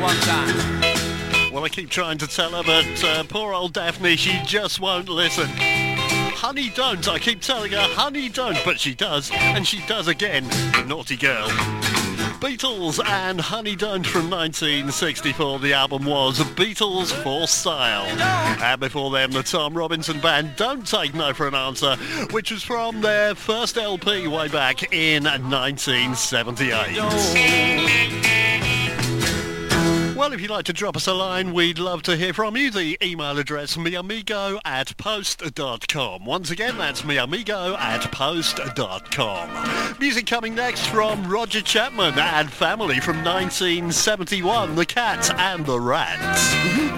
one time. Well, I keep trying to tell her, but poor old Daphne, she just won't listen. Honey, don't. I keep telling her, honey, don't. But she does, and she does again. Naughty girl. Beatles and Honey Don't from 1964. The album was Beatles for Style. And before them, the Tom Robinson Band, Don't Take No for an Answer, which was from their first LP way back in 1978. Well, if you'd like to drop us a line, we'd love to hear from you. The email address, miamigo@post.com. Once again, that's miamigo@post.com. Music coming next from Roger Chapman and Family from 1971, The Cat and the Rat.